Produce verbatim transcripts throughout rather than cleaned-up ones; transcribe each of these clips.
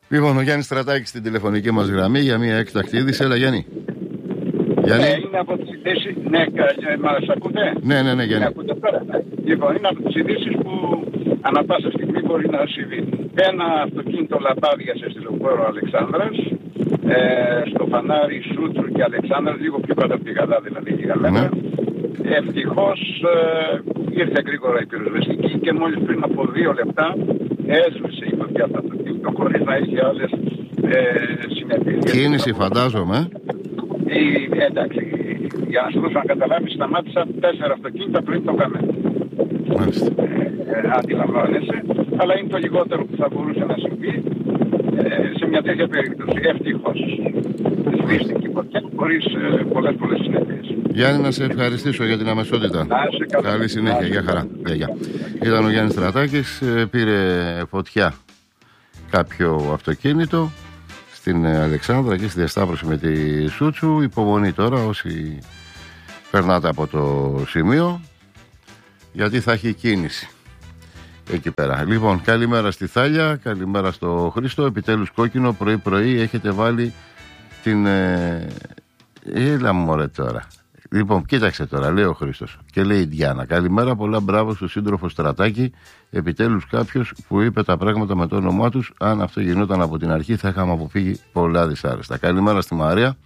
Λοιπόν, ο Γιάννης Στρατάκης στην τηλεφωνική μας γραμμή για μια έκτακτη είδηση. Έλα, Γιάννη. Γιάννη. Ναι, είναι από τις ειδήσεις. Ναι, μας ακούτε? Ναι, ναι, ναι, Γιάννη. Ναι, ακούτε τώρα. Λοιπόν, είναι από τις ειδήσεις που ανά πάσα στιγμή μπορεί να συμβεί. Ένα αυτοκίνητο λαμπάδιασε στη Λεωφόρο Αλεξάνδρας, ε, στο φανάρι Σούτσου και Αλεξάνδρας, λίγο πιο κάτω από τη Γαδά, δηλαδή λίγα μέτρα. Ευτυχώς ε, ήρθε γρήγορα η πυροσβεστική και μόλις πριν από δύο λεπτά έσβησε η φωτιά από το αυτοκίνητο χωρίς να έχει άλλες ε, συνεπείς. Κίνηση φαντάζομαι. Η, εντάξει, για να σου δώσω να καταλάβεις, σταμάτησα τέσσερα αυτοκίνητα πριν το καμένο. Μάλιστα. Ε, αντιλαμβάνεσαι, αλλά είναι το λιγότερο που θα μπορούσε να συμβεί ε, σε μια τέτοια περίπτωση. Ευτυχώς σβήστηκε η φωτιά χωρίς ε, πολλές πολλές συνέπειες. Γιάννη, να σε ευχαριστήσω για την αμεσότητα. Καλή συνέχεια, για χαρά. Για, για. Ήταν ο Γιάννης Στρατάκης, πήρε φωτιά κάποιο αυτοκίνητο στην Αλεξάνδρα και στη διασταύρωση με τη Σούτσου. Υπομονή τώρα όσοι περνάτε από το σημείο, γιατί θα έχει κίνηση εκεί πέρα. Λοιπόν, καλημέρα στη Θάλια, καλημέρα στο Χρήστο. Επιτέλους κόκκινο, πρωί πρωί έχετε βάλει την... Ε... Έλα μωρέ τώρα. Λοιπόν, κοίταξε τώρα, λέει ο Χρήστος και λέει η Διάννα. Καλημέρα, πολλά μπράβο στο σύντροφο Στρατάκη. Επιτέλους κάποιος που είπε τα πράγματα με το όνομά τους. Αν αυτό γινόταν από την αρχή, θα είχαμε αποφύγει πολλά δυσάρεστα. Καλημέρα στη Μαρία.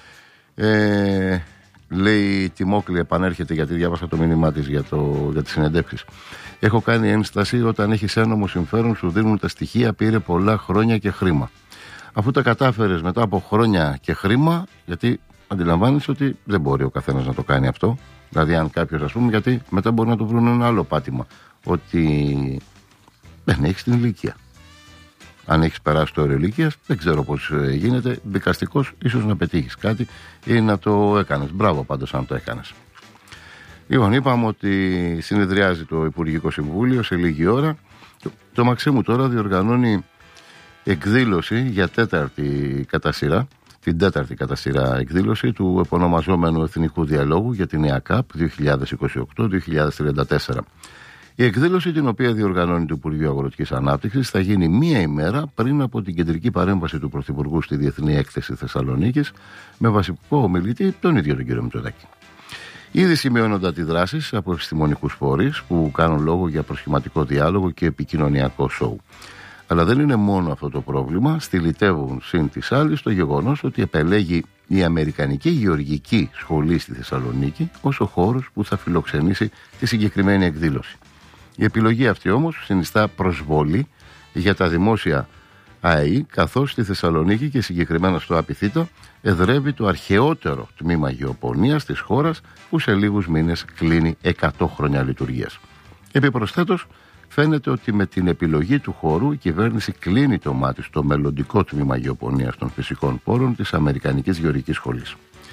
Ε, λέει η Τιμόκλη, επανέρχεται γιατί διάβασα το μήνυμά της για, το, για τις συνεντεύξεις. Έχω κάνει ένσταση όταν έχεις ένομο συμφέρον, σου δίνουν τα στοιχεία, πήρε πολλά χρόνια και χρήμα. Αφού τα κατάφερες μετά από χρόνια και χρήμα, γιατί. Αντιλαμβάνεσαι ότι δεν μπορεί ο καθένας να το κάνει αυτό. Δηλαδή, αν κάποιος, ας πούμε, γιατί μετά μπορεί να του βρουν ένα άλλο πάτημα. Ότι δεν έχεις την ηλικία. Αν έχεις περάσει το όριο ηλικίας, δεν ξέρω πώς γίνεται. Δικαστικός, ίσως να πετύχεις κάτι ή να το έκανες. Μπράβο πάντως, αν το έκανες. Λοιπόν, είπαμε ότι συνεδριάζει το Υπουργικό Συμβούλιο σε λίγη ώρα. Το, το Μαξίμου τώρα διοργανώνει εκδήλωση για τέταρτη κατά σειρά. Την τέταρτη κατά σειρά εκδήλωση του επωνομαζόμενου Εθνικού Διαλόγου για την ΕΑΚΑΠ δύο χιλιάδες είκοσι οκτώ δύο χιλιάδες τριάντα τέσσερα. Η εκδήλωση, την οποία διοργανώνει το Υπουργείο Αγροτικής Ανάπτυξης, θα γίνει μία ημέρα πριν από την κεντρική παρέμβαση του Πρωθυπουργού στη Διεθνή Έκθεση Θεσσαλονίκης, με βασικό ομιλητή τον ίδιο τον κύριο Μητσοτάκη. Ήδη σημειώνονται αντιδράσεις από επιστημονικούς φορείς που κάνουν λόγο για προσχηματικό διάλογο και επικοινωνιακό σοου. Αλλά δεν είναι μόνο αυτό το πρόβλημα. Στυλιτεύουν συν της άλλης το γεγονός ότι επελέγει η Αμερικανική Γεωργική Σχολή στη Θεσσαλονίκη ως ο χώρος που θα φιλοξενήσει τη συγκεκριμένη εκδήλωση. Η επιλογή αυτή όμως συνιστά προσβολή για τα δημόσια ΑΕΗ, καθώς στη Θεσσαλονίκη και συγκεκριμένα στο Απιθύτα εδρεύει το αρχαιότερο τμήμα γεωπονίας της χώρας, που σε λίγους μήνες κλείνει εκατό χρόνια λειτουργίας. Επιπροσθέτως, φαίνεται ότι με την επιλογή του χώρου η κυβέρνηση κλείνει το μάτι στο μελλοντικό τμήμα γεωπονίας των φυσικών πόρων της Αμερικανικής Γεωργικής Σχολής.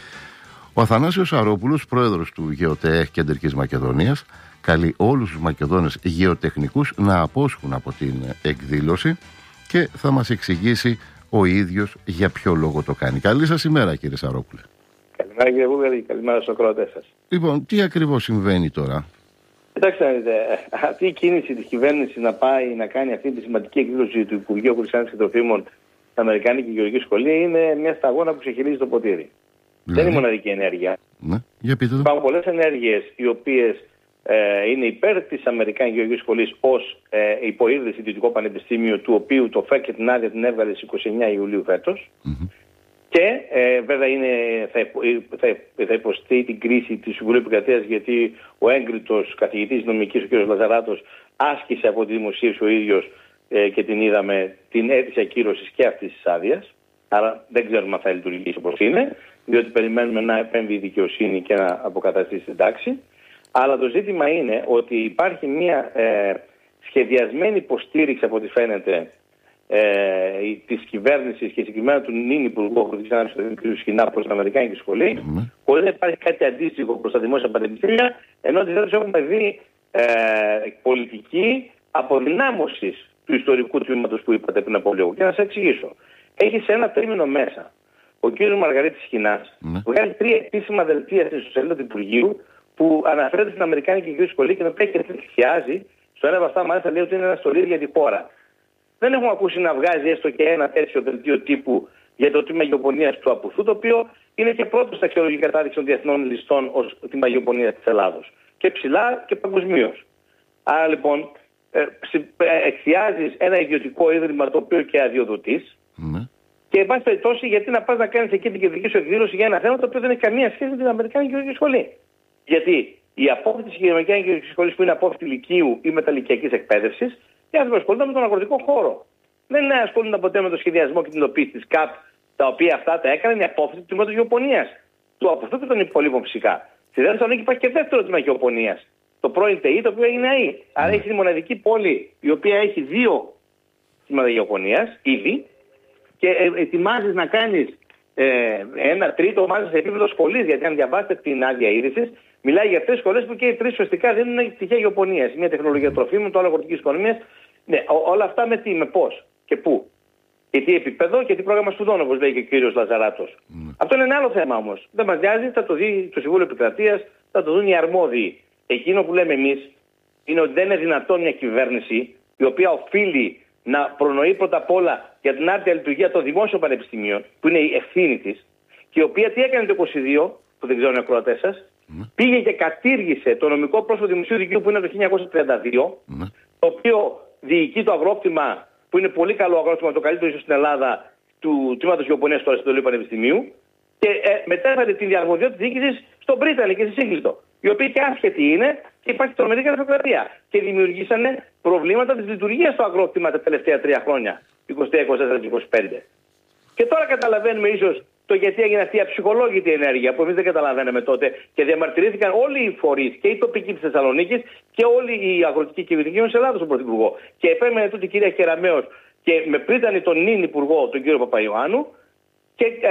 Ο Αθανάσιος Αρόπουλος, πρόεδρος του ΓΕΟΤΕΕΧ Κεντρικής Μακεδονίας, καλεί όλους τους Μακεδόνες γεωτεχνικούς να απόσχουν από την εκδήλωση και θα μας εξηγήσει ο ίδιος για ποιο λόγο το κάνει. Καλή σας ημέρα, κύριε Σαρόπουλε. Καλημέρα, κύριε Βούγαρη, καλημέρα στους ακροατές σας. Λοιπόν, τι ακριβώς συμβαίνει τώρα? Κοιτάξτε, αυτή η κίνηση της κυβέρνησης να πάει να κάνει αυτή τη σημαντική εκδήλωση του Υπουργείου Αγροτικής και Τροφίμων στην Αμερικανική Γεωργική Σχολή είναι μια σταγόνα που ξεχυλίζει το ποτήρι. Δηλαδή. Δεν είναι μοναδική ενέργεια. Ναι, για πείτε το. Υπάρχουν πολλές ενέργειες οι οποίες ε, είναι υπέρ της Αμερικανικής Γεωργικής Σχολής ως ε, υποείδρυση Δυτικό Πανεπιστήμιο, του οποίου το ΦΕΚ και την άδεια την έβγαλε στις είκοσι εννέα Ιουλίου φέτος. Mm-hmm. Και ε, βέβαια είναι, θα, υπο, θα, θα υποστεί την κρίση του Συμβουλίου Επικρατείας, γιατί ο έγκριτος καθηγητής νομικής, ο κ. Λαζαράτος, άσκησε από τη δημοσίευση ο ίδιος ε, και την είδαμε την αίτηση ακύρωσης και αυτής της άδειας. Άρα δεν ξέρουμε αν θα λειτουργήσει όπως είναι, διότι περιμένουμε να επέμβει η δικαιοσύνη και να αποκαταστήσει την τάξη. Αλλά το ζήτημα είναι ότι υπάρχει μια ε, σχεδιασμένη υποστήριξη, από ό,τι φαίνεται, ε, της κυβέρνησης και συγκεκριμένα του νυν Υπουργού Αγροτικής Ανάπτυξης, του κ. Σχοινά, προς την Αμερικάνικη Σχολή, mm. χωρίς να υπάρχει κάτι αντίστοιχο προς τα δημόσια πανεπιστήμια, ενώ αντιθέτως έχουμε δει ε, πολιτική αποδυνάμωσης του ιστορικού τμήματος που είπατε πριν από λίγο. Και να σας εξηγήσω. Έχει σε ένα τρίμηνο μέσα ο κ. Μαργαρίτης Σχοινάς mm. βγάλει τρία επίσημα δελτία στη ιστοσελίδα του Υπουργείου που αναφέρεται στην Αμερικάνικη Γεωργική Σχολή και την οποία εκθιάζει. Στο ένα από αυτά, μάλιστα, λέει ότι είναι ένα στολίδι για τη χώρα. Δεν έχουμε ακούσει να βγάζει έστω και ένα τέτοιο δελτίο τύπου για το τμήμα γεωπονίας του Απουθού, το οποίο είναι και πρώτο στα αξιολογική κατάδειξη των διεθνών ληστών ως τμήμα γεωπονίας της Ελλάδος. Και ψηλά και παγκοσμίως. Άρα λοιπόν, εκθιάζεις ένα ιδιωτικό ίδρυμα το οποίο και αδειοδοτείς. Ναι. Και εν πάση περιπτώσει, γιατί να πας να κάνεις εκεί την κεντρική σου εκδήλωση για ένα θέμα το οποίο δεν έχει καμία σχέση με την Αμερικάνικη Γεωργική Σχολή. Γιατί η απόφοιτη της Αμερικάνικης Γεωργικής Σχολής που είναι απόφοιτη λυκείου ή μεταλλικιακής εκπαίδευσης, οι άνθρωποι ασχολούνται με τον αγροτικό χώρο. Δεν ασχολούνται ποτέ με το σχεδιασμό και την υλοποίηση της ΚΑΠ, τα οποία αυτά τα έκαναν οι απόφοιτοι του τμήματος γεωπονίας. Του Απουθού και των υπολείπων φυσικά. Στη Θεσσαλονίκη υπάρχει και δεύτερο τμήμα γεωπονίας. Το πρώην ΤΕΙ, το οποίο έγινε ΑΗ. Άρα έχει τη μοναδική πόλη η οποία έχει δύο τμήματα γεωπονίας ήδη. Και ετοιμάζεις να κάνεις ε, ένα τρίτο μάλιστα σε επίπεδο σχολής. Γιατί αν διαβάσετε την άδεια είδησης, μιλάει για τρεις σχολές που και οι τρεις ουσιαστικά δίνουν πτυχία γεωπονίας. Μια τεχνολογία τροφίμων, το άλλο αγροτικής οικονομίας. Ναι, ό, όλα αυτά με τι, με πώς και πού. Και τι επίπεδο και τι πρόγραμμα σπουδών, όπως λέει και ο κύριος Λαζαράτος. Mm. Αυτό είναι ένα άλλο θέμα όμως. Δεν μας νοιάζει, θα το δει το Συμβούλιο Επικρατείας, θα το δουν οι αρμόδιοι. Εκείνο που λέμε εμείς είναι ότι δεν είναι δυνατόν μια κυβέρνηση η οποία οφείλει να προνοεί πρώτα απ' όλα για την άρτια λειτουργία των δημόσιων πανεπιστημίων, που είναι η ευθύνη της, και η οποία τι έκανε το είκοσι δύο, που δεν ξέρουν οι ακροατές σας, mm. πήγε και κατήργησε το νομικό πρόσωπο δημοσίου δικαίου που είναι το χίλια εννιακόσια τριάντα δύο, mm. το οποίο διοικεί το αγρόκτημα, που είναι πολύ καλό αγρόκτημα, το καλύτερο ίσως στην Ελλάδα, του τμήματος γεωπονίας του Αριστοτελείου Πανεπιστημίου, και ε, μετέφερε την διαρμοδιότητα της διοίκησης στον Πρίτανη και στη Σύγκλιτο, οι οποίοι και άσχετοι είναι και υπάρχει τρομερή γραφειοκρατία. Και δημιουργήσανε προβλήματα της λειτουργίας του αγρόκτημα τα τελευταία τρία χρόνια, είκοσι τρία, είκοσι τέσσερα και είκοσι πέντε. Και τώρα καταλαβαίνουμε ίσως το γιατί έγινε αυτή η αψυχολόγητη ενέργεια που εμείς δεν καταλαβαίναμε τότε και διαμαρτυρήθηκαν όλοι οι φορείς και οι τοπικοί της Θεσσαλονίκης και όλοι οι αγροτικοί κυβερνητικοί της Ελλάδος στον Πρωθυπουργό. Και επέμενε τούτη η κυρία Κεραμέως και με πρίτανη τον νυν υπουργό, τον κύριο Παπαϊωάννου, και ε,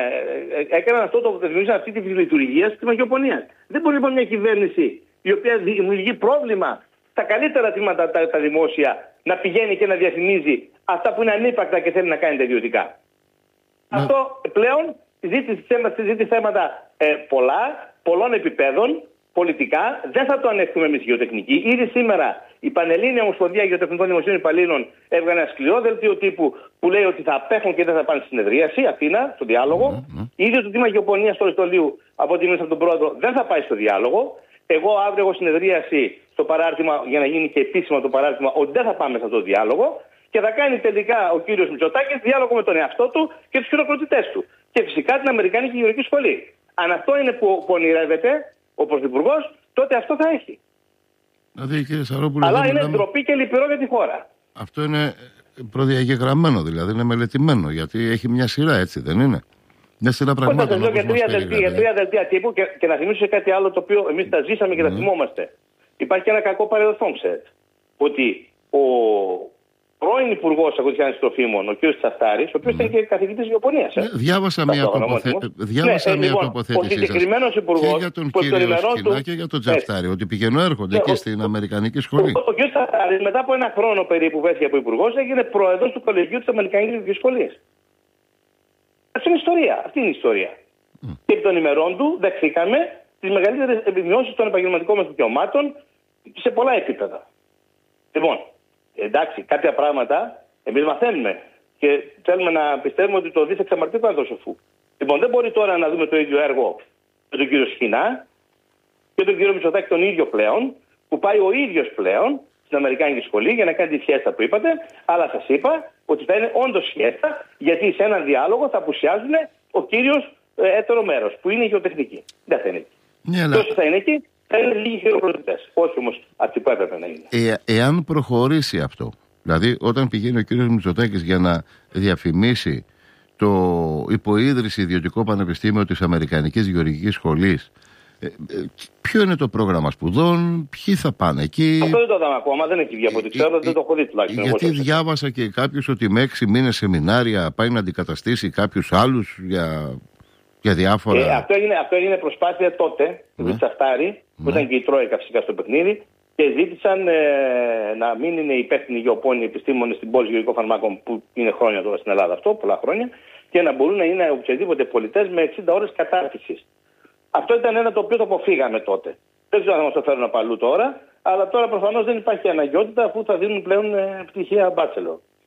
ε, έκαναν αυτό το δημιουργήσαν αυτή τη λειτουργία στη γεωπονία. Δεν μπορεί λοιπόν μια κυβέρνηση η οποία δημιουργεί πρόβλημα στα καλύτερα τμήματα τα, τα δημόσια να πηγαίνει και να διαφημίζει αυτά που είναι ανύπαρκτα και θέλει να κάνει τα ιδιωτικά. Ναι. Αυτό πλέον συζητεί θέματα ε, πολλά, πολλών επιπέδων, πολιτικά. Δεν θα το ανεχθούμε εμείς γεωτεχνικοί. Ήδη σήμερα η Πανελλήνια Ομοσπονδία Γεωτεχνικών Δημοσίων Υπαλλήλων έβγαλε ένα σκληρό δελτίο τύπου που λέει ότι θα απέχουν και δεν θα πάνε στη συνεδρίαση, Αθήνα, στον διάλογο. Mm-hmm. Ήδη το τμήμα γεωπονίας του Αριστολίου, από ό,τι μίλησα από τον πρόεδρο, δεν θα πάει στο διάλογο. Εγώ αύριο έχω συνεδρίαση στο παράρτημα για να γίνει και επίσημα το παράρτημα ότι δεν θα πάμε σε αυτό το διάλογο. Και θα κάνει τελικά ο κύριος Μητσοτάκης διάλογο με τον εαυτό του και τους χειροκροτητές του. Και φυσικά την Αμερικάνικη Γεωργική Σχολή. Αν αυτό είναι που, που ονειρεύεται ο Πρωθυπουργός, τότε αυτό θα έχει. Δηλαδή, κύριε Σαρόπουλε, αλλά είναι μιλάμε... ντροπή και λυπηρό για τη χώρα. Αυτό είναι προδιαγεγραμμένο, δηλαδή είναι μελετημένο. Γιατί έχει μια σειρά, έτσι δεν είναι? Μια σειρά πραγμάτων. Για τρία δελτία, για τρία δελτία τύπου και, και να θυμίσω κάτι άλλο το οποίο εμείς τα ζήσαμε και τα mm. θυμόμαστε. Υπάρχει και ένα κακό παρελθόν, ξέρετε. Ότι ο πρώην Υπουργός Αγροτικής Τροφίμων, ο κ. Τσαφτάρης, ο οποίος mm. ήταν και καθηγητής γεωπονίας. Ε. Διάβασα μια, τοποθε... Διάβασα ναι, μια λοιπόν, τοποθέτησή σας και για τον κύριο Σκηνά και για τον Τσαφτάρη, ότι πηγαίνουν έρχονται ναι, και ο... στην Αμερικανική Σχολή. Ο, ο, ο κ. Τσαφτάρης μετά από ένα χρόνο περίπου βρέθηκε από υπουργός, έγινε πρόεδρος του Κολεγίου της Αμερικανικής Σχολής. Αυτή είναι η ιστορία. Αυτή είναι η ιστορία. Mm. Και επί των ημερών του δεχθήκαμε τις μεγαλύτερες επιμειώσεις των επαγγελματικών μας δικαιωμάτων σε πολλά επίπεδα. Λοιπόν, εντάξει, κάποια πράγματα εμείς μαθαίνουμε και θέλουμε να πιστεύουμε ότι το δις εξαμαρτύρει πάνω το σοφού. Λοιπόν, δεν μπορεί τώρα να δούμε το ίδιο έργο με τον κύριο Σκηνά και τον κύριο Μητσοτάκη τον ίδιο πλέον, που πάει ο ίδιος πλέον στην Αμερικάνικη Σχολή για να κάνει τη φιέστα που είπατε, αλλά σας είπα ότι θα είναι όντως φιέστα, γιατί σε έναν διάλογο θα απουσιάζουν ο κύριος ε, έτερο μέρος, που είναι η γεωτεχνική. Δεν θα είναι εκεί. Ναι, αλλά... Και όσοι θα είναι εκεί, θα είναι λίγοι χειροκροτητές. Όχι όμως αυτοί που έπρεπε να είναι. Ε, εάν προχωρήσει αυτό, δηλαδή όταν πηγαίνει ο κύριος Μητσοτάκης για να διαφημίσει το υποίδρυση ιδιωτικό πανεπιστήμιο της Αμερικανικής Γεωργικής Σχολής, Ε, ε, ποιο είναι το πρόγραμμα σπουδών, ποιοι θα πάνε εκεί? Αυτό δεν το είδαμε ακόμα, δεν έχει βγει από ό,τι ξέρω, ε, δεν το έχω δει τουλάχιστον. Γιατί εγώ διάβασα και κάποιος ότι με έξι μήνες σεμινάρια πάει να αντικαταστήσει κάποιους άλλους για, για διάφορα. Ε, αυτό, έγινε, αυτό έγινε προσπάθεια τότε, ναι. του Τσαφτάρη, ναι. που ήταν και η Τρόικα φυσικά στο παιχνίδι, και ζήτησαν ε, να μην είναι υπεύθυνοι γεωπόνοι επιστήμονες στην πόλη γεωργικών φαρμάκων, που είναι χρόνια τώρα στην Ελλάδα αυτό, πολλά χρόνια, και να μπορούν να είναι οποιαδήποτε πολιτές με εξήντα ώρες κατάρτισης. Αυτό ήταν ένα το οποίο το αποφύγαμε τότε. Δεν ξέρω αν θα μας το φέρουν απαλού τώρα, αλλά τώρα προφανώς δεν υπάρχει αναγκαιότητα αφού θα δίνουν πλέον ε, πτυχία bachelor.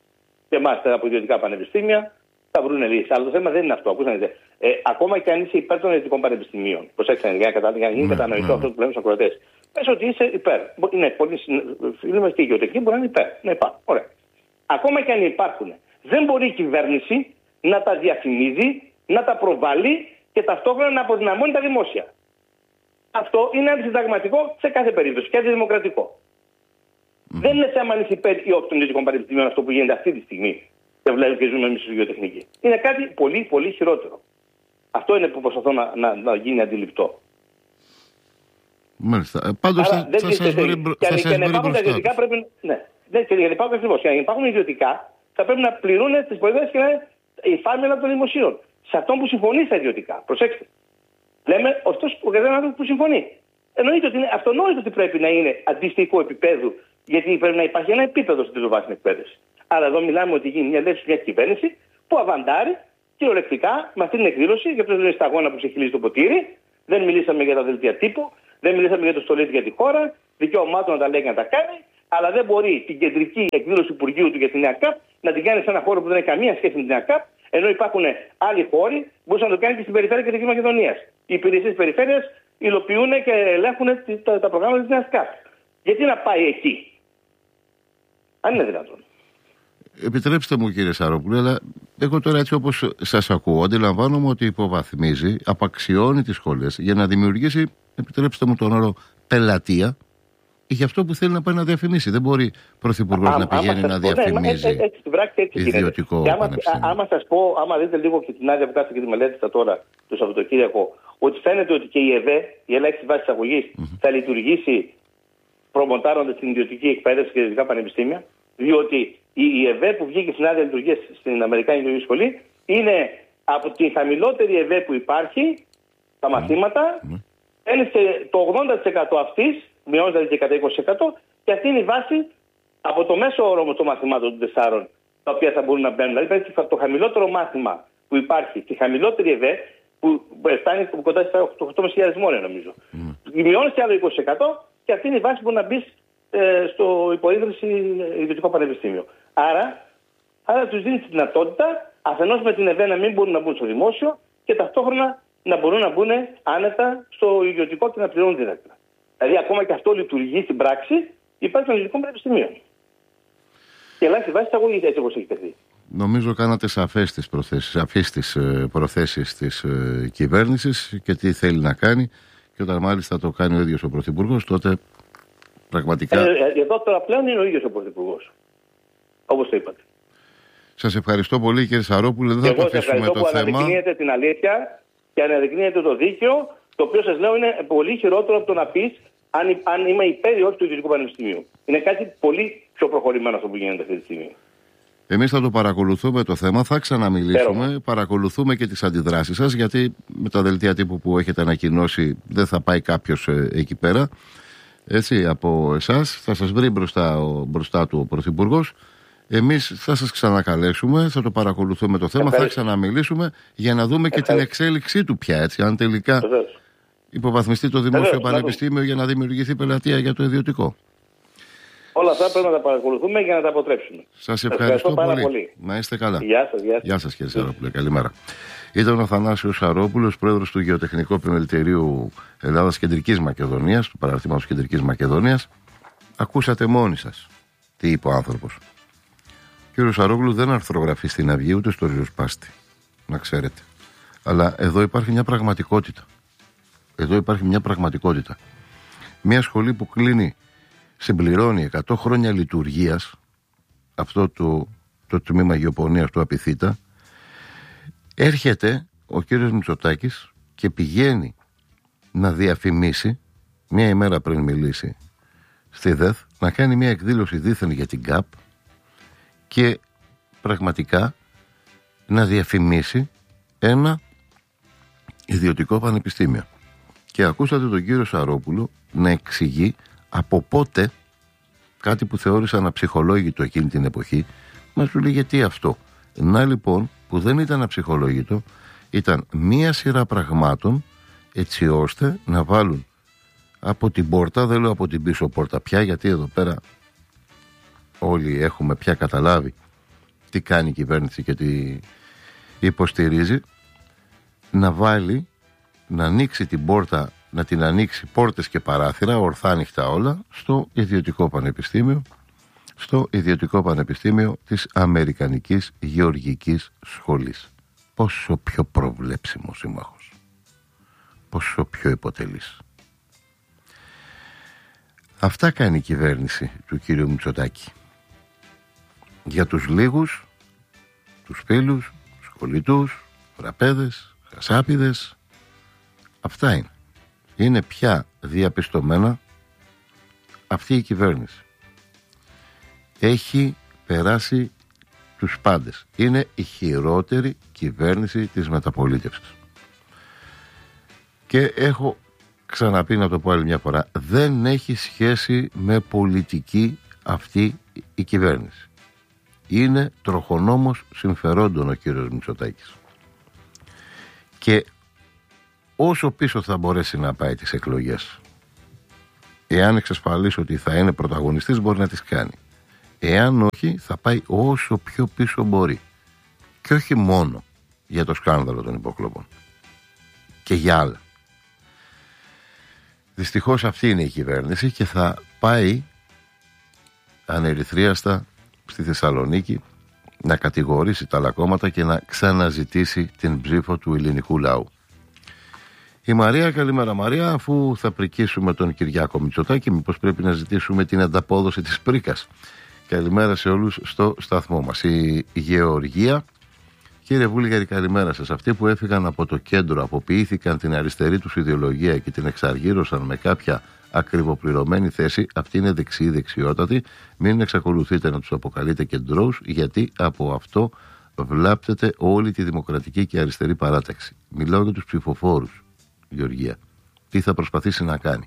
και μάστερ από ιδιωτικά πανεπιστήμια, θα βρουν λύσεις. Αλλά το θέμα δεν είναι αυτό. Ακούσατε. Ε, ακόμα και αν είσαι υπέρ των ιδιωτικών πανεπιστημίων, προσέξτε, για να γίνει κατανοητό αυτό που λέμε στους ακροατές. Πες ότι είσαι υπέρ. Είναι πολλοί φίλοι μας και οι γεωτεχνικοί μπορεί να είναι υπέρ. Ναι, υπά. Ωραία. Ακόμα και αν υπάρχουν, δεν μπορεί η κυβέρνηση να τα διαφημίζει, να τα προβάλλει και ταυτόχρονα να αποδυναμώνει τα δημόσια. Αυτό είναι αντισυνταγματικό σε κάθε περίπτωση και αντιδημοκρατικό. Mm. Δεν είναι θέμα αν είσαι υπέρ ή όχι των ιδιωτικών πανεπιστημίων αυτό που γίνεται αυτή τη στιγμή και βλέπουμε και ζούμε εμείς στη γεωτεχνική. Είναι κάτι πολύ, πολύ χειρότερο. Αυτό είναι που προσπαθώ να, να, να γίνει αντιληπτό. Μάλιστα. Πάντως θα, θα σας βρει μπροστά. Και να υπάρχουν τα ιδιωτικά πρέπει. Ναι, ναι, και για να υπάρχουν ακριβώς. Και να υπάρχουν ιδιωτικά θα πρέπει να πληρούν τις προϋποθέσεις και να είναι η φάρμελα των δημοσίων. Σε αυτόν που συμφωνεί στα ιδιωτικά. Προσέξτε. Λέμε αυτός ο καθένας άνθρωπος που συμφωνεί. Εννοείται ότι είναι αυτονόητο ότι πρέπει να είναι αντίστοιχο επίπεδου, γιατί πρέπει να υπάρχει ένα επίπεδο στην τριτοβάθμια εκπαίδευση. Αλλά εδώ μιλάμε ότι γίνει μια λέξη, μια κυβέρνηση που αβαντάρει κυριολεκτικά με αυτή την εκδήλωση, και αυτό είναι σταγόνα που ξεχυλίζει το ποτήρι. Δεν μιλήσαμε για τα δελτία τύπου, δεν μιλήσαμε για το στολίτη για τη χώρα, δικαιωμάτων να τα λέει και να τα κάνει, αλλά δεν μπορεί την κεντρική εκδήλωση του Υπουργείου του για την ΕΑΚΑΠ να την κάνει σε ένα χώρο που δεν έχει καμία σχέση με την ΕΑΚΑΠ, ενώ υπάρχουν άλλοι χώροι που μπορούσαν να το κάνει και στην περιφέρεια Κεντρικής Μακεδονίας. Οι υπηρεσίες περιφέρειας υλοποιούν και ελέγχουν τα, τα προγράμματα της ΕΑΚΑΠ. Γιατί να πάει εκεί, αν είναι δυνατόν. Επιτρέψτε μου, κύριε Σαρόπουλε, αλλά εγώ τώρα έτσι όπως σας ακούω, αντιλαμβάνομαι ότι υποβαθμίζει, απαξιώνει τις σχολές για να δημιουργήσει, επιτρέψτε μου τον όρο, πελατεία για αυτό που θέλει να πάει να διαφημίσει. Δεν μπορεί πρωθυπουργός να πηγαίνει να διαφημίζει ναι, έτσι, έτσι, ιδιωτικό πανεπιστήμιο. Άμα σας πω, άμα δείτε λίγο και την άδεια που κάθεται και τη μελέτησα τώρα το Σαββατοκύριακο, ότι φαίνεται ότι και η ΕΒΕ, η ελάχιστη βάση εισαγωγής, mm-hmm. θα λειτουργήσει προμοτάροντας την ιδιωτική εκπαίδευση και ιδιωτικά πανεπιστήμια, διότι η ΕΒΕ που βγήκε στην άδεια λειτουργίας στην Αμερικάνικη Ιδιωτική Σχολή είναι από τη χαμηλότερη ΕΒΕ που υπάρχει, τα μαθήματα, mm-hmm. είναι το ογδόντα τοις εκατό αυτής, μειώνεται και κατά είκοσι τοις εκατό, και αυτή είναι η βάση από το μέσο όρο των μαθημάτων των τεσσάρων, τα οποία θα μπορούν να μπαίνουν. Δηλαδή, το χαμηλότερο μάθημα που υπάρχει, τη χαμηλότερη ΕΒΕ, που φτάνει κοντά στα οκτώ χιλιάδες πεντακόσια μόνο, νομίζω. Mm. Μειώνεται άλλο είκοσι τοις εκατό και αυτή είναι η βάση που μπορεί να μπει ε, στο υποίδρυση ιδιωτικό πανεπιστήμιο. Άρα, άρα του δίνει τη δυνατότητα αφενός με την ΕΒΕ να μην μπορούν να μπουν στο δημόσιο και ταυτόχρονα να μπορούν να μπουν άνετα στο ιδιωτικό και να πληρώνουν δίδακτρα. Δηλαδή, ακόμα και αυτό λειτουργεί στην πράξη υπέρ των ιδιωτικών πανεπιστημίων. Και ελάχιστη βάση εισαγωγή έτσι όπως έχει τεθεί. Νομίζω κάνατε σαφές τις προθέσεις, σαφείς τις προθέσεις της ε, κυβέρνησης και τι θέλει να κάνει. Και όταν μάλιστα το κάνει ο ίδιος ο Πρωθυπουργός, τότε πραγματικά. Ε, ε, εδώ τώρα πλέον είναι ο ίδιος ο Πρωθυπουργός. Όπως το είπατε. Σας ευχαριστώ πολύ, κύριε Σαρόπουλε. Δεν θα το αφήσουμε το θέμα. Αναδεικνύεται την αλήθεια και αναδεικνύεται το δίκαιο, το οποίο σας λέω είναι πολύ χειρότερο από το να πεις αν, αν είμαι υπέρ ή όχι του ιδιωτικού πανεπιστημίου. Είναι κάτι πολύ πιο προχωρημένο αυτό που γίνεται αυτή τη στιγμή. Εμείς θα το παρακολουθούμε το θέμα, θα ξαναμιλήσουμε. Πέρα. Παρακολουθούμε και τις αντιδράσεις σας, γιατί με τα δελτία τύπου που έχετε ανακοινώσει δεν θα πάει κάποιος ε, εκεί πέρα. Έτσι, από εσάς θα σας βρει μπροστά, ο, μπροστά του ο Πρωθυπουργός. Εμείς θα σας ξανακαλέσουμε, θα το παρακολουθούμε το θέμα, Ευχαριστώ. Θα ξαναμιλήσουμε για να δούμε Ευχαριστώ. Και την εξέλιξή του πια. Έτσι, αν τελικά Ευχαριστώ. Υποβαθμιστεί το δημόσιο Ευχαριστώ. Πανεπιστήμιο για να δημιουργηθεί πελατεία για το ιδιωτικό. Όλα αυτά πρέπει να τα παρακολουθούμε για να τα αποτρέψουμε. Σας ευχαριστώ, ευχαριστώ πολύ. πολύ. Να είστε καλά. Γεια σας, γεια σας. Γεια σας, κύριε Σαρόπουλε. Καλημέρα. Ήταν ο Θανάσιος Σαρόπουλος, πρόεδρος του Γεωτεχνικού Επιμελητηρίου Ελλάδας Κεντρικής Μακεδονίας, του Παραρτήματος Κεντρικής Μακεδονίας. Ακούσατε μόνοι σας τι είπε ο άνθρωπος. Ο κύριος Σαρόπουλος δεν αρθρογραφεί στην Αυγή ούτε στο ριζοσπάστη. Να ξέρετε. Αλλά εδώ υπάρχει μια πραγματικότητα. Εδώ υπάρχει μια πραγματικότητα. Μια σχολή που κλείνει, συμπληρώνει εκατό χρόνια λειτουργίας, αυτό το, το τμήμα γεωπονίας του Απιθύτα, έρχεται ο κύριος Μητσοτάκης και πηγαίνει να διαφημίσει μια ημέρα πριν μιλήσει στη ΔΕΘ, να κάνει μια εκδήλωση δήθεν για την ΚΑΠ και πραγματικά να διαφημίσει ένα ιδιωτικό πανεπιστήμιο. Και ακούσατε τον κύριο Σαρόπουλο να εξηγεί από πότε, κάτι που θεώρησαν αψυχολόγητο εκείνη την εποχή, μας του λέει γιατί αυτό. Να λοιπόν που δεν ήταν αψυχολόγητο, ήταν μία σειρά πραγμάτων έτσι ώστε να βάλουν από την πόρτα, δεν λέω από την πίσω πόρτα πια, γιατί εδώ πέρα όλοι έχουμε πια καταλάβει τι κάνει η κυβέρνηση και τι υποστηρίζει, να βάλει, να ανοίξει την πόρτα, να την ανοίξει πόρτες και παράθυρα, ορθά ανοιχτά όλα, στο ιδιωτικό πανεπιστήμιο, στο ιδιωτικό πανεπιστήμιο της Αμερικανικής Γεωργικής Σχολής. Πόσο πιο προβλέψιμο σύμμαχος, πόσο πιο υποτελής. Αυτά κάνει η κυβέρνηση του κύριου Μητσοτάκη. Για τους λίγους, τους φίλους, τους κολλητούς, ραπέδες, χασάπιδες, αυτά είναι. Είναι πια διαπιστωμένα αυτή η κυβέρνηση. Έχει περάσει τους πάντες. Είναι η χειρότερη κυβέρνηση της μεταπολίτευσης. Και έχω ξαναπεί, να το πω άλλη μια φορά, δεν έχει σχέση με πολιτική αυτή η κυβέρνηση. Είναι τροχονόμος συμφερόντων ο κύριος Μητσοτάκης. Και όσο πίσω θα μπορέσει να πάει τις εκλογές, εάν εξασφαλίσει ότι θα είναι πρωταγωνιστής, μπορεί να τις κάνει. Εάν όχι, θα πάει όσο πιο πίσω μπορεί. Και όχι μόνο για το σκάνδαλο των υποκλοπών, και για άλλα. Δυστυχώς αυτή είναι η κυβέρνηση και θα πάει ανερυθρίαστα στη Θεσσαλονίκη να κατηγορήσει τα άλλα κόμματα και να ξαναζητήσει την ψήφο του ελληνικού λαού. Η Μαρία, καλημέρα Μαρία, αφού θα πρικίσουμε τον Κυριάκο Μητσοτάκη, μήπως πρέπει να ζητήσουμε την ανταπόδοση της πρίκας. Καλημέρα σε όλους στο σταθμό μας. Η Γεωργία, κύριε Βούλγαρη, καλημέρα σας. Αυτοί που έφυγαν από το κέντρο, αποποιήθηκαν την αριστερή τους ιδεολογία και την εξαργύρωσαν με κάποια ακριβοπληρωμένη θέση, αυτή είναι δεξιή δεξιότατη. Μην εξακολουθείτε να τους αποκαλείτε κεντρώους, γιατί από αυτό βλάπτεται όλη τη δημοκρατική και αριστερή παράταξη. Μιλάω για τους ψηφοφόρους, Γεωργία. Τι θα προσπαθήσει να κάνει?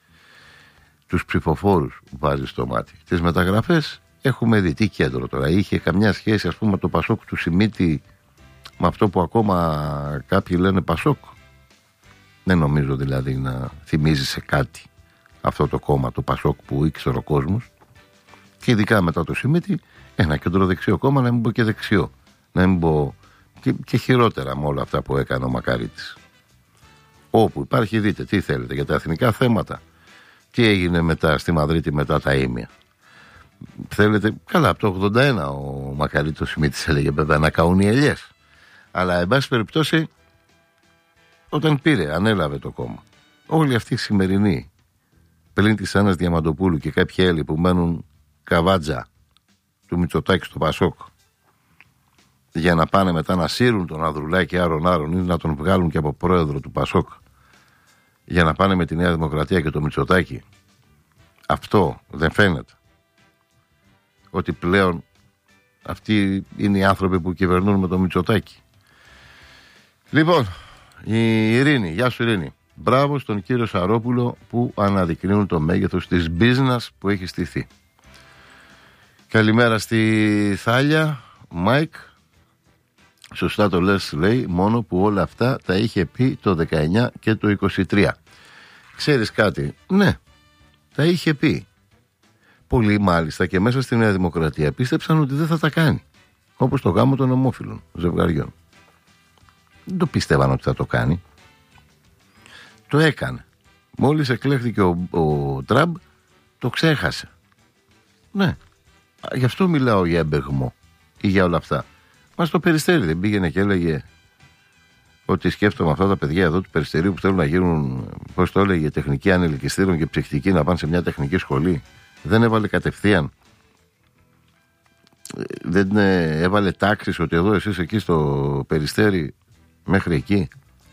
Τους ψηφοφόρους βάζει στο μάτι. Τις μεταγραφές έχουμε δει. Τι κέντρο τώρα? Είχε καμιά σχέση, ας πούμε, το Πασόκ του Σιμίτη με αυτό που ακόμα κάποιοι λένε Πασόκ? Δεν νομίζω δηλαδή να θυμίζει σε κάτι αυτό το κόμμα, το Πασόκ, που ήξερε ο κόσμος. Και ειδικά μετά το Σιμίτη, ένα κεντροδεξιό κόμμα, να μην πω και δεξιό, να μην πω και, και χειρότερα με όλα αυτά που έκανε ο Μακαρίτης. Όπου υπάρχει, δείτε τι θέλετε για τα εθνικά θέματα. Τι έγινε μετά στη Μαδρίτη μετά τα ήμια? Θέλετε, καλά, από το ογδόντα ένα ο Μακαρίτης Σιμίτης έλεγε βέβαια να καούν οι ελιές. Αλλά εν πάση περιπτώσει, όταν πήρε, ανέλαβε το κόμμα, όλοι αυτοί οι σημερινοί, πλην της Άννας Διαμαντοπούλου και κάποιοι άλλοι που μένουν καβάτζα του Μητσοτάκη στο Πασόκ, για να πάνε μετά να σύρουν τον Ανδρουλάκη άρον άρον ή να τον βγάλουν και από πρόεδρο του Πασόκ, για να πάνε με τη Νέα Δημοκρατία και το Μητσοτάκη, αυτό δεν φαίνεται? Ότι πλέον αυτοί είναι οι άνθρωποι που κυβερνούν με το Μητσοτάκη? Λοιπόν, η Ειρήνη, γεια σου Ειρήνη. Μπράβο στον κύριο Σαρόπουλο που αναδεικνύουν το μέγεθος της business που έχει στηθεί. Καλημέρα στη Θάλια, Μάικ. Σωστά το λες, λέει, μόνο που όλα αυτά τα είχε πει το δεκαεννιά και το είκοσι τρία. Ξέρεις κάτι? Ναι, τα είχε πει. Πολλοί μάλιστα και μέσα στη Νέα Δημοκρατία πίστεψαν ότι δεν θα τα κάνει. Όπως το γάμο των ομόφυλων ζευγαριών. Δεν το πίστευαν ότι θα το κάνει. Το έκανε. Μόλις εκλέχθηκε ο, ο Τραμπ, το ξέχασε. Ναι, γι' αυτό μιλάω για εμπεγμό ή για όλα αυτά. Μα στο Περιστέρι δεν πήγαινε και έλεγε ότι σκέφτομαι αυτά τα παιδιά εδώ του Περιστερίου που θέλουν να γίνουν, πώς το έλεγε, τεχνικοί ανελικιστήρων και ψυχτικοί, να πάνε σε μια τεχνική σχολή? Δεν έβαλε κατευθείαν, δεν έβαλε τάξεις ότι εδώ εσείς εκεί στο Περιστέρι μέχρι εκεί?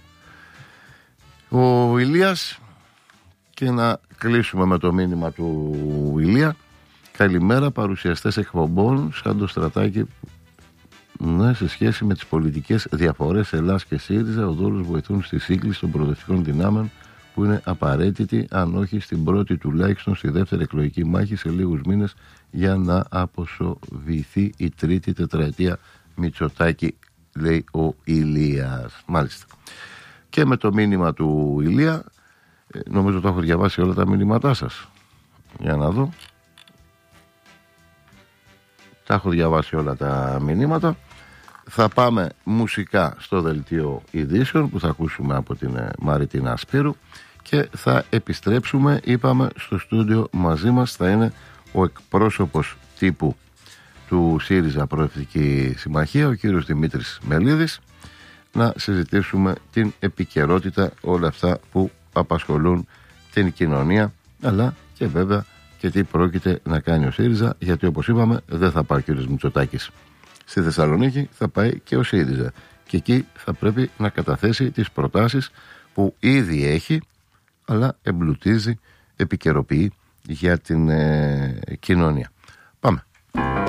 Ο Ηλίας, και να κλείσουμε με το μήνυμα του Ηλία. Καλημέρα παρουσιαστές εκπομπών σαν το Στρατάκι. Ναι, σε σχέση με τις πολιτικές διαφορές Ελλάς και ΣΥΡΙΖΑ, ο Δόλος βοηθούν στη σύγκληση των προοδευτικών δυνάμεων που είναι απαραίτητη, αν όχι στην πρώτη τουλάχιστον στη δεύτερη εκλογική μάχη σε λίγους μήνες, για να αποσοβηθεί η τρίτη τετραετία Μητσοτάκη, λέει ο Ηλίας. Μάλιστα. Και με το μήνυμα του Ηλία, νομίζω το έχω διαβάσει όλα τα μηνύματά σας. Για να δω. Τα έχω διαβάσει όλα τα μηνύματα. Θα πάμε μουσικά στο δελτίο ειδήσεων που θα ακούσουμε από την Μαριτίνα Σπύρου και θα επιστρέψουμε, είπαμε, στο στούντιο. Μαζί μας θα είναι ο εκπρόσωπος τύπου του ΣΥΡΙΖΑ Προοδευτική Συμμαχία, ο κύριος Δημήτρης Μελίδης, να συζητήσουμε την επικαιρότητα, όλα αυτά που απασχολούν την κοινωνία, αλλά και βέβαια και τι πρόκειται να κάνει ο ΣΥΡΙΖΑ, γιατί όπως είπαμε δεν θα πάει ο κύριος Μητσοτάκης στη Θεσσαλονίκη, θα πάει και ο ΣΥΡΙΖΑ και εκεί θα πρέπει να καταθέσει τις προτάσεις που ήδη έχει, αλλά εμπλουτίζει, επικαιροποιεί για την ε, κοινωνία. Πάμε.